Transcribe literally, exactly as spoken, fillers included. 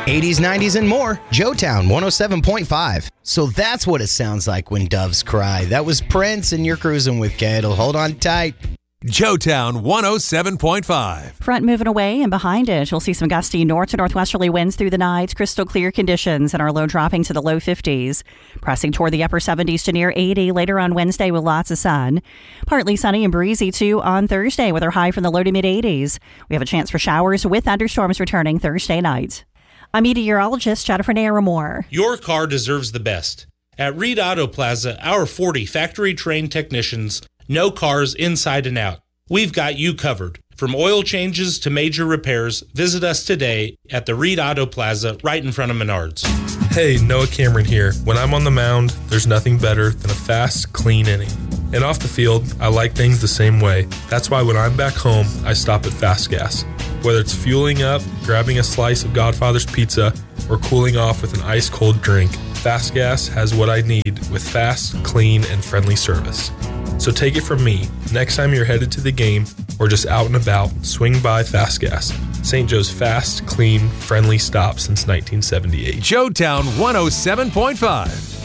eighties, nineties, and more. Joetown one oh seven point five. So that's what it sounds like when doves cry. That was Prince, and you're cruising with Cadle. Hold on tight. Joetown one oh seven point five. Front moving away, and behind it, you'll see some gusty north to northwesterly winds through the night, crystal clear conditions, and our low dropping to the low fifties. Pressing toward the upper seventies to near eighty later on Wednesday with lots of sun. Partly sunny and breezy, too, on Thursday with our high from the low to mid-eighties. We have a chance for showers with thunderstorms returning Thursday night. I'm meteorologist Jennifer Naramore. Your car deserves the best. At Reed Auto Plaza, our forty factory-trained technicians know cars inside and out. We've got you covered. From oil changes to major repairs, visit us today at the Reed Auto Plaza right in front of Menards. Hey, Noah Cameron here. When I'm on the mound, there's nothing better than a fast, clean inning. And off the field, I like things the same way. That's why when I'm back home, I stop at Fast Gas. Whether it's fueling up, grabbing a slice of Godfather's Pizza, or cooling off with an ice-cold drink, Fast Gas has what I need with fast, clean, and friendly service. So take it from me, next time you're headed to the game or just out and about, swing by Fast Gas. Saint Joe's fast, clean, friendly stop since nineteen seventy-eight. Joetown one oh seven point five.